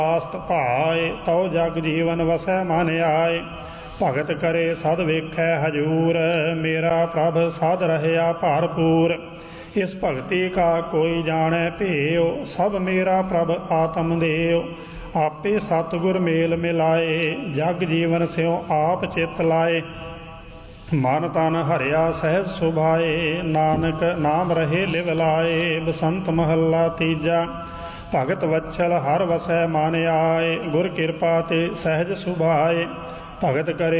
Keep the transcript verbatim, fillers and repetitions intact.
ਆਸਤ ਭਾਏ ਤਉ ਜਗ ਜੀਵਨ ਵਸੈ ਮਨ ਆਏ। ਭਗਤ ਕਰੇ ਸਦ ਵੇਖੈ ਹਜੂਰ ਮੇਰਾ ਪ੍ਰਭ ਸਦ ਰਹਿਆ ਭਰਪੂਰ। ਇਸ ਭਗਤੀ ਕਾ ਕੋਈ ਜਾਣੈ ਭੇਉ ਸਭ ਮੇਰਾ ਪ੍ਰਭ ਆਤਮ ਦੇਉ। ਆਪੇ ਸਤਿਗੁਰ ਮੇਲ ਮਿਲਾਏ ਜਗ ਜੀਵਨ ਸਿਉ ਆਪ ਚਿਤ ਲਾਏ। ਮਨ ਤਨ ਹਰਿਆ ਸਹਿਜ ਸੁਭਾਏ ਨਾਨਕ ਨਾਮ ਰਹੇ ਲਿਵ ਲਾਏ। ਬਸੰਤ ਮਹੱਲਾ ਤੀਜਾ। ਭਗਤ ਵਛਲ ਹਰ ਵਸੈ ਮਨ ਆਏ ਗੁਰ ਕਿਰਪਾ ਤੇ ਸਹਿਜ ਸੁਭਾਏ। ਭਗਤ ਕਰੇ